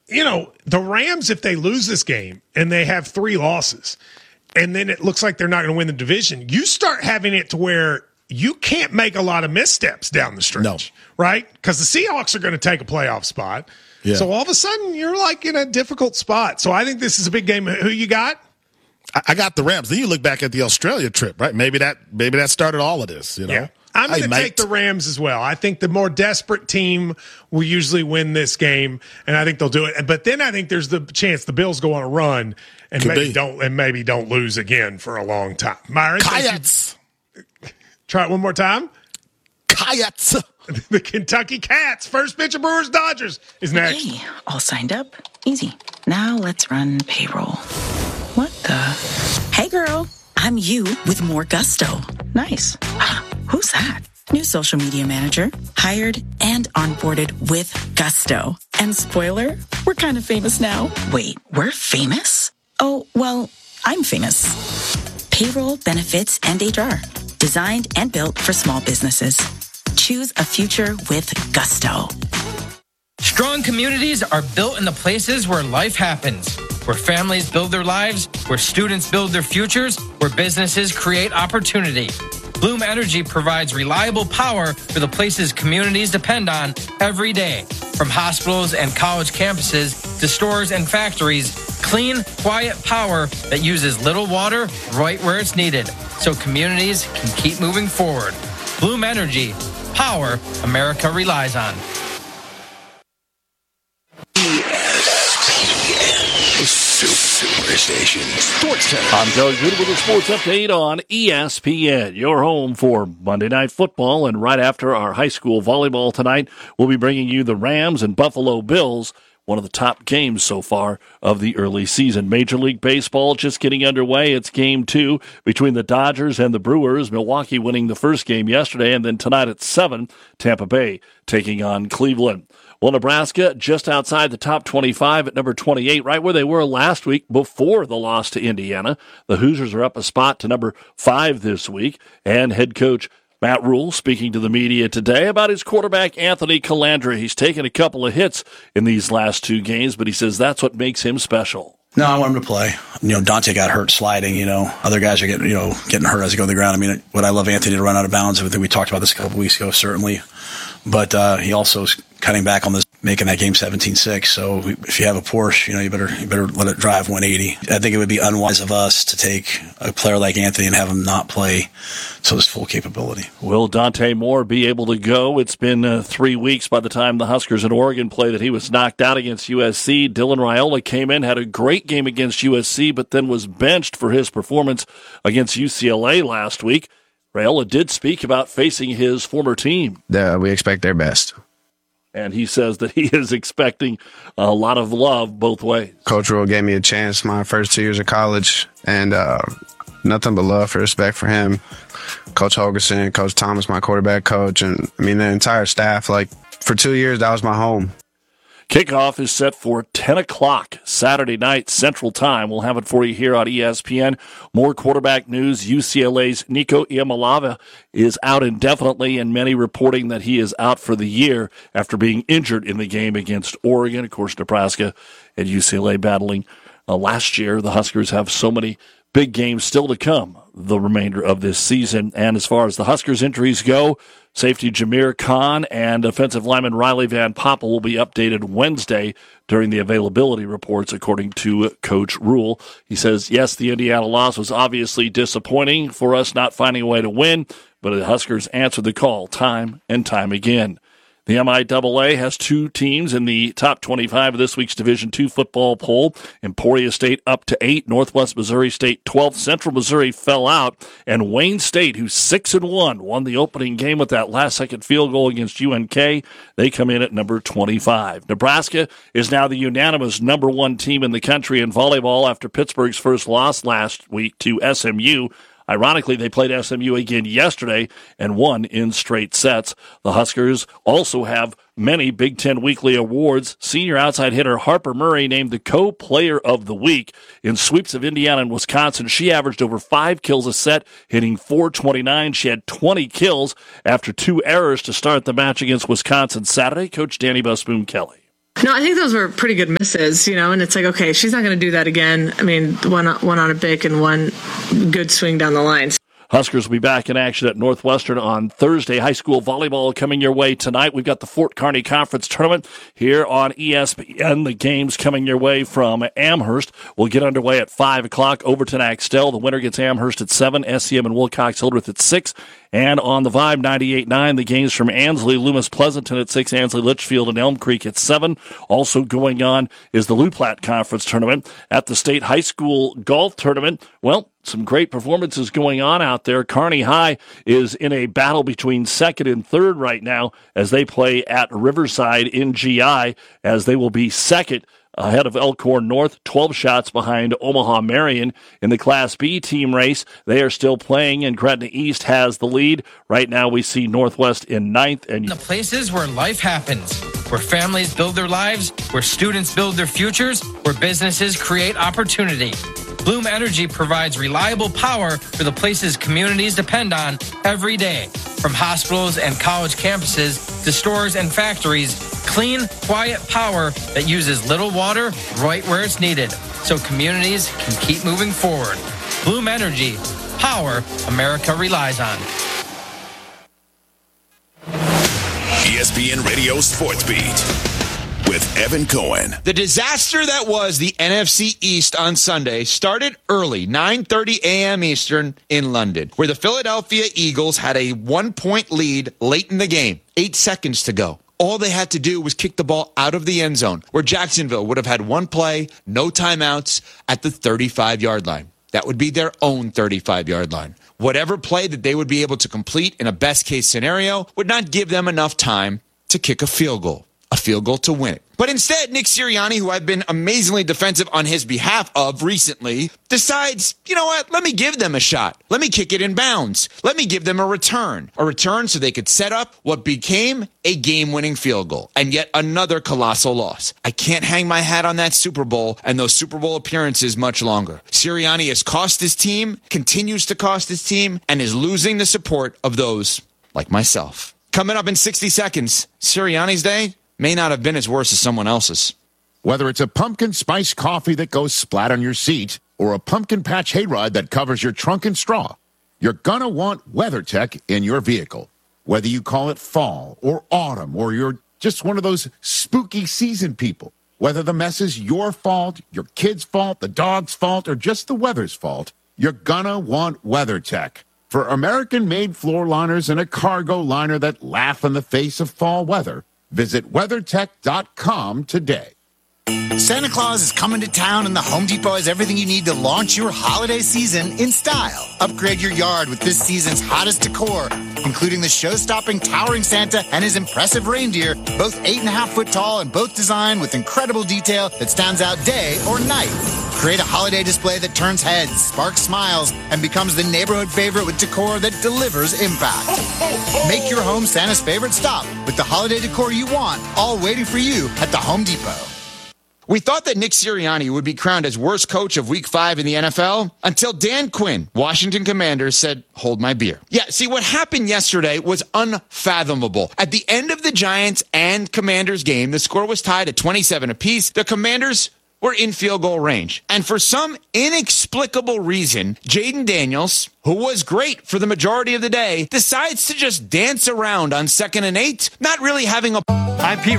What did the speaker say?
the Rams, if they lose this game and they have 3 losses, and then it looks like they're not going to win the division, you start having it to where you can't make a lot of missteps down the stretch, right? Because the Seahawks are going to take a playoff spot. Yeah. So all of a sudden, you're like in a difficult spot. So I think this is a big game. Who you got? I got the Rams. Then you look back at the Australia trip, right? Maybe that started all of this, Yeah. I'm going to take the Rams as well. I think the more desperate team will usually win this game, and I think they'll do it. But then I think there's the chance the Bills go on a run and maybe don't lose again for a long time. Myron, Coyotes. Try it one more time. Coyotes. The Kentucky Cats. First pitch of Brewers Dodgers is next. Hey, all signed up. Easy. Now let's run payroll. What the? Hey, girl. I'm you with more gusto. Nice. Who's that? New social media manager. Hired and onboarded with gusto. And spoiler, we're kind of famous now. Wait, we're famous? Oh, well, I'm famous. Payroll, benefits, and HR. Designed and built for small businesses. Choose a future with gusto. Strong communities are built in the places where life happens, where families build their lives, where students build their futures, where businesses create opportunity. Bloom Energy provides reliable power for the places communities depend on every day. From hospitals and college campuses to stores and factories, clean, quiet power that uses little water right where it's needed, so communities can keep moving forward. Bloom Energy, power America relies on. Superstation Sports Time. I'm Doug Good with a sports update on ESPN, your home for Monday Night Football. And right after our high school volleyball tonight, we'll be bringing you the Rams and Buffalo Bills, one of the top games so far of the early season. Major League Baseball just getting underway. It's game 2 between the Dodgers and the Brewers. Milwaukee winning the first game yesterday, and then tonight at 7, Tampa Bay taking on Cleveland. Well, Nebraska just outside the top 25 at number 28, right where they were last week before the loss to Indiana. The Hoosiers are up a spot to number 5 this week, and head coach Matt Rule speaking to the media today about his quarterback, Anthony Calandra. He's taken a couple of hits in these last 2 games, but he says that's what makes him special. No, I want him to play. Dante got hurt sliding, Other guys are getting hurt as they go to the ground. I mean, would I love Anthony to run out of bounds? I think we talked about this a couple of weeks ago, certainly. But he also is cutting back on this, making that game 17-6. So if you have a Porsche, you better let it drive 180. I think it would be unwise of us to take a player like Anthony and have him not play to his full capability. Will Dante Moore be able to go? It's been 3 weeks by the time the Huskers in Oregon play that he was knocked out against USC. Dylan Raiola came in, had a great game against USC, but then was benched for his performance against UCLA last week. Raiola did speak about facing his former team. We expect their best. And he says that he is expecting a lot of love both ways. Coach Rule gave me a chance my first 2 years of college, and nothing but love and respect for him. Coach Holgerson, Coach Thomas, my quarterback coach, and the entire staff. For 2 years, that was my home. Kickoff is set for 10 o'clock Saturday night Central Time. We'll have it for you here on ESPN. More quarterback news. UCLA's Nico Iamaleava is out indefinitely, and many reporting that he is out for the year after being injured in the game against Oregon. Of course, Nebraska and UCLA battling last year. The Huskers have so many big games still to come the remainder of this season. And as far as the Huskers injuries go, safety Jameer Khan and offensive lineman Riley Van Poppel will be updated Wednesday during the availability reports, according to Coach Rule. He says, yes, the Indiana loss was obviously disappointing for us not finding a way to win, but the Huskers answered the call time and time again. The MIAA has 2 teams in the top 25 of this week's Division II football poll. Emporia State up to 8, Northwest Missouri State 12th, Central Missouri fell out, and Wayne State, who's 6-1, won the opening game with that last-second field goal against UNK. They come in at number 25. Nebraska is now the unanimous number 1 team in the country in volleyball after Pittsburgh's first loss last week to SMU. Ironically, they played SMU again yesterday and won in straight sets. The Huskers also have many Big Ten weekly awards. Senior outside hitter Harper Murray named the co-player of the week. In sweeps of Indiana and Wisconsin, she averaged over 5 kills a set, hitting .429. She had 20 kills after 2 errors to start the match against Wisconsin Saturday. Coach Danny Busboom Kelly. No, I think those were pretty good misses, and it's like, okay, she's not going to do that again. I mean, one on a bick and one good swing down the line. Huskers will be back in action at Northwestern on Thursday. High school volleyball coming your way tonight. We've got the Fort Kearney Conference Tournament here on ESPN. The games coming your way from Amherst will get underway at 5 o'clock. Overton Axtell. The winner gets Amherst at 7. SCM and Wilcox Hildreth at 6. And on the Vibe 98.9, the games from Ansley, Loomis Pleasanton at 6, Ansley Litchfield and Elm Creek at 7. Also going on is the Lou Platte Conference Tournament. At the State High School Golf Tournament, well, some great performances going on out there. Kearney High is in a battle between second and third right now as they play at Riverside in GI, as they will be second ahead of Elkhorn North, 12 shots behind Omaha Marion in the Class B team race. They are still playing, and Gretna East has the lead. Right now we see Northwest in 9th. And the places where life happens, where families build their lives, where students build their futures, where businesses create opportunity. Bloom Energy provides reliable power for the places communities depend on every day. From hospitals and college campuses to stores and factories, clean, quiet power that uses little water right where it's needed, so communities can keep moving forward. Bloom Energy, power America relies on. ESPN Radio Sports Beat with Evan Cohen. The disaster that was the NFC East on Sunday started early, 9:30 a.m. Eastern in London, where the Philadelphia Eagles had a 1-point lead late in the game, 8 seconds to go. All they had to do was kick the ball out of the end zone, where Jacksonville would have had one play, no timeouts, at the 35-yard line. That would be their own 35-yard line. Whatever play that they would be able to complete in a best-case scenario would not give them enough time to kick a field goal to win it. But instead, Nick Sirianni, who I've been amazingly defensive on his behalf of recently, decides, you know what, let me give them a shot. Let me kick it in bounds. Let me give them a return so they could set up what became a game-winning field goal, and yet another colossal loss. I can't hang my hat on that Super Bowl and those Super Bowl appearances much longer. Sirianni has cost his team, continues to cost his team, and is losing the support of those like myself. Coming up in 60 seconds, Sirianni's day may not have been as worse as someone else's. Whether it's a pumpkin spice coffee that goes splat on your seat or a pumpkin patch hayride that covers your trunk and straw, you're going to want WeatherTech in your vehicle. Whether you call it fall or autumn, or you're just one of those spooky season people, whether the mess is your fault, your kid's fault, the dog's fault, or just the weather's fault, you're going to want WeatherTech. For American-made floor liners and a cargo liner that laugh in the face of fall weather, visit WeatherTech.com today. Santa Claus is coming to town, and the Home Depot has everything you need to launch your holiday season in style. Upgrade your yard with this season's hottest decor, including the show-stopping towering Santa and his impressive reindeer, both 8.5-foot tall and both designed with incredible detail that stands out day or night. Create a holiday display that turns heads, sparks smiles, and becomes the neighborhood favorite with decor that delivers impact. Make your home Santa's favorite stop with the holiday decor you want, all waiting for you at the Home Depot. We thought that Nick Sirianni would be crowned as worst coach of Week 5 in the NFL until Dan Quinn, Washington Commanders, said, hold my beer. Yeah, see, what happened yesterday was unfathomable. At the end of the Giants and Commanders game, the score was tied at 27 apiece. The Commanders were in field goal range. And for some inexplicable reason, Jaden Daniels, who was great for the majority of the day, decides to just dance around on 2nd and 8, not really having a... I'm Pete